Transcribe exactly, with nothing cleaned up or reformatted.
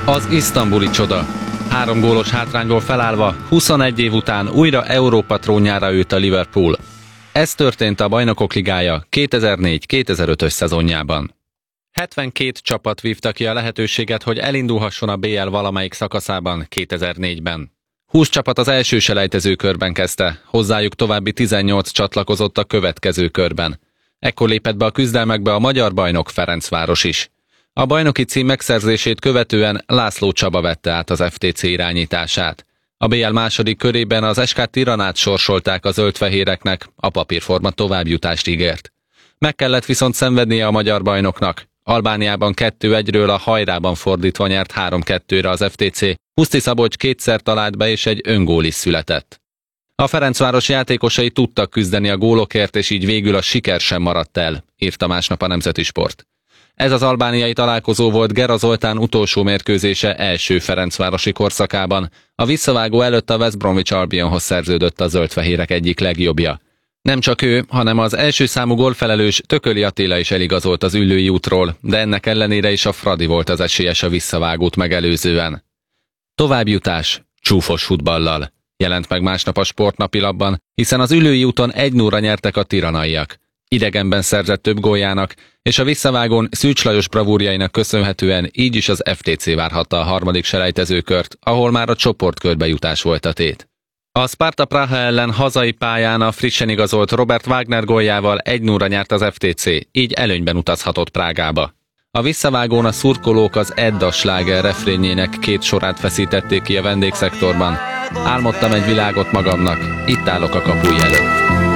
Az isztambuli csoda. Három gólos hátrányból felállva, huszonegy év után újra Európa trónjára ült a Liverpool. Ez történt a Bajnokok Ligája kétezer-négy kétezer-ötös szezonjában. hetvenkét csapat vívta ki a lehetőséget, hogy elindulhasson a bé el valamelyik szakaszában kétezer-négyben. húsz csapat az első selejtezőkörben kezdte, hozzájuk további tizennyolc csatlakozott a következő körben. Ekkor lépett be a küzdelmekbe a magyar bajnok Ferencváros is. A bajnoki cím megszerzését követően László Csaba vette át az ef té cé irányítását. A bé el második körében az es ká Tiranát sorsolták a zöldfehéreknek, a papírforma továbbjutást ígért. Meg kellett viszont szenvednie a magyar bajnoknak. Albániában kettő egyről a Hajrában fordítva nyert három kettőre az ef té cé, Huszti Szabolcs kétszer talált be és egy öngól is született. A Ferencváros játékosai tudtak küzdeni a gólokért, és így végül a siker sem maradt el, írta másnap a Nemzeti Sport. Ez az albániai találkozó volt Gera Zoltán utolsó mérkőzése első ferencvárosi korszakában. A visszavágó előtt a West Bromwich Albionhoz szerződött a zöldfehérek egyik legjobbja. Nem csak ő, hanem az első számú gólfelelős Tököli Attila is eligazolt az Üllői útról, de ennek ellenére is a Fradi volt az esélyes a visszavágót megelőzően. Továbbjutás csúfos futballal jelent meg másnap a Sportnapilapban, hiszen az Üllői úton egy nulla nyertek a tiranaiak. Idegenben szerzett több góljának, és a visszavágón Szűcs Lajos bravúrjainak köszönhetően így is az ef té cé várhatta a harmadik selejtezőkört, ahol már a csoportkörbe jutás volt a tét. A Sparta Praha ellen hazai pályán a frissen igazolt Robert Wagner góljával egy nulla nyert az ef té cé, így előnyben utazhatott Prágába. A visszavágón a szurkolók az Edda sláger refrényének két sorát feszítették ki a vendégszektorban. Álmodtam egy világot magamnak, itt állok a kapuj előtt.